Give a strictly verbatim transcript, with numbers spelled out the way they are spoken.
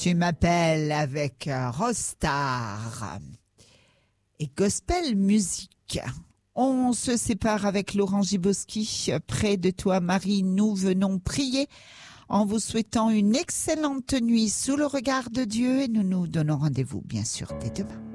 Tu m'appelles avec euh, Rostar et Gospel Music. On se sépare avec Laurent Giboski. Près de toi, Marie, nous venons prier en vous souhaitant une excellente nuit sous le regard de Dieu et nous nous donnons rendez-vous, bien sûr, dès demain.